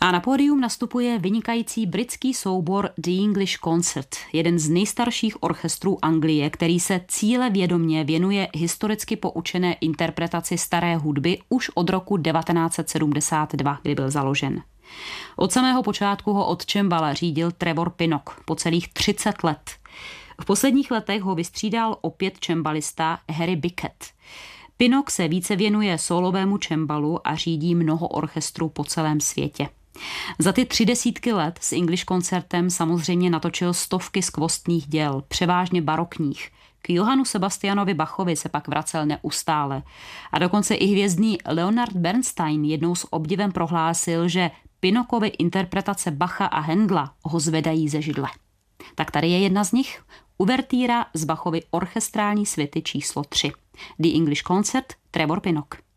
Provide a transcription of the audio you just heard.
A na pódium nastupuje vynikající britský soubor The English Concert, jeden z nejstarších orchestrů Anglie, který se cílevědomě věnuje historicky poučené interpretaci staré hudby už od roku 1972, kdy byl založen. Od samého počátku ho od cembala řídil Trevor Pinnock po celých 30 let. V posledních letech ho vystřídal opět cembalista Harry Bickett. Pinnock se více věnuje solovému cembalu a řídí mnoho orchestrů po celém světě. Za ty 30 let s English Concertem samozřejmě natočil stovky skvostných děl, převážně barokních. K Johannu Sebastianovi Bachovi se pak vracel neustále. A dokonce i hvězdný Leonard Bernstein jednou s obdivem prohlásil, že Pinnockovy interpretace Bacha a Händla ho zvedají ze židle. Tak tady je jedna z nich, uvertýra z Bachovy orchestrální suity číslo 3. The English Concert, Trevor Pinnock.